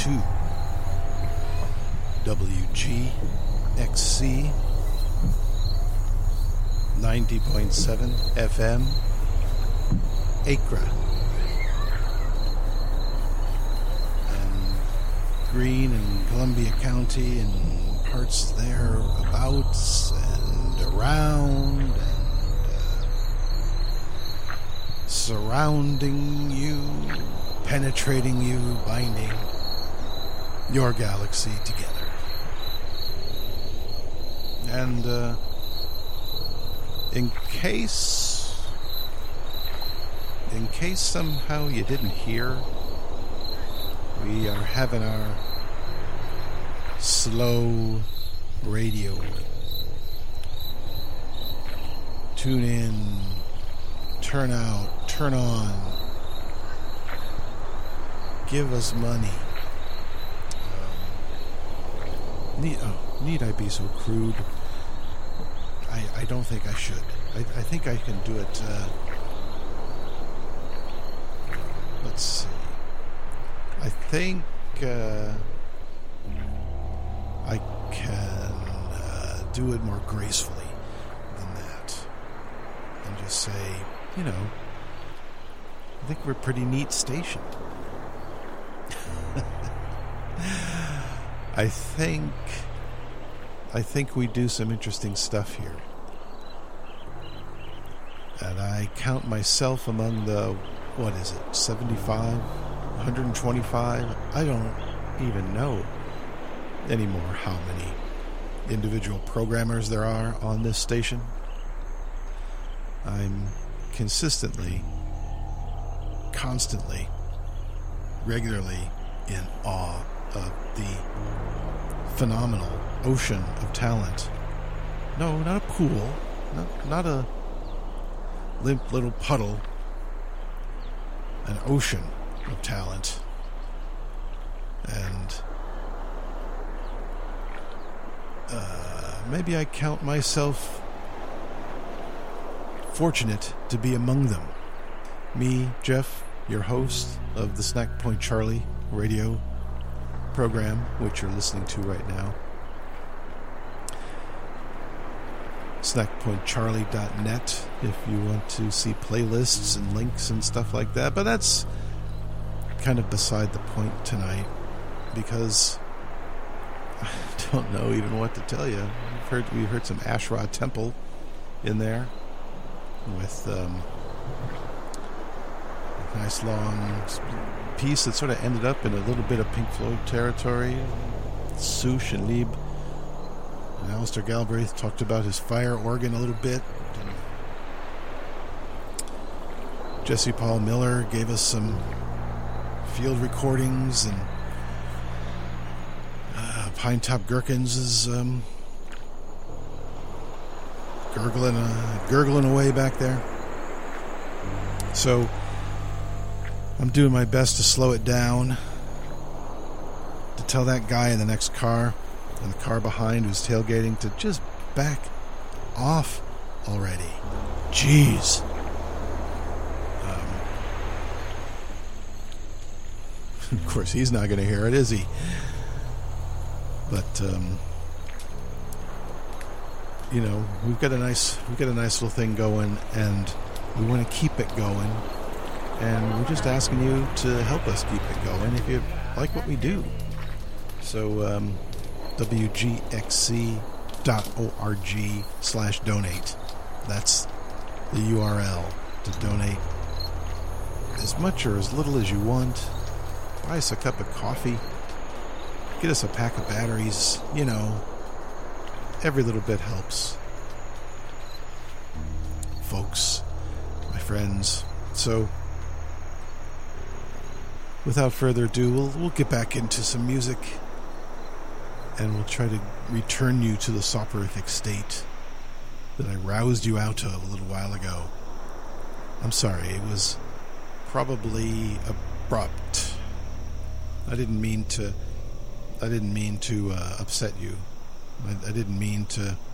to WGXC 90.7 FM, Acra, and Greene and Columbia County and parts thereabouts and around and surrounding you, penetrating you, binding your galaxy together. And in case somehow you didn't hear, we are having our slow radio. Tune in, turn out, turn on, give us money. Need I be so crude? I don't think I should. I think I can do it. Let's see. I think I can do it more gracefully than that. And just say, I think we're a pretty neat station. I think we do some interesting stuff here. And I count myself among the, 75, 125? I don't even know anymore how many individual programmers there are on this station. I'm constantly, regularly in awe of the phenomenal ocean of talent. No, not a pool, not a limp little puddle, an ocean of talent. And maybe I count myself fortunate to be among them. Me, Jeff, your host of the Snack Point Charlie radio program, which you're listening to right now. snackpointcharlie.net if you want to see playlists and links and stuff like that. But that's kind of beside the point tonight, because I don't know even what to tell you. We heard some Asherah Temple in there with a nice long piece that sort of ended up in a little bit of Pink Floyd territory. Sush and Lieb and Alistair Galbraith talked about his fire organ a little bit. And Jesse Paul Miller gave us some field recordings, and Pine Top Gherkins is gurgling away back there. So I'm doing my best to slow it down, to tell that guy in the next car, and the car behind who's tailgating, to just back off already. Jeez. Of course, he's not going to hear it, is he? But we've got a nice little thing going, and we want to keep it going. And we're just asking you to help us keep it going if you like what we do. So, WGXC.org/donate. That's the URL to donate as much or as little as you want. Buy us a cup of coffee. Get us a pack of batteries. Every little bit helps. Folks, my friends. So, without further ado, we'll get back into some music, and we'll try to return you to the soporific state that I roused you out of a little while ago. I'm sorry, it was probably abrupt. I didn't mean to upset you. I didn't mean to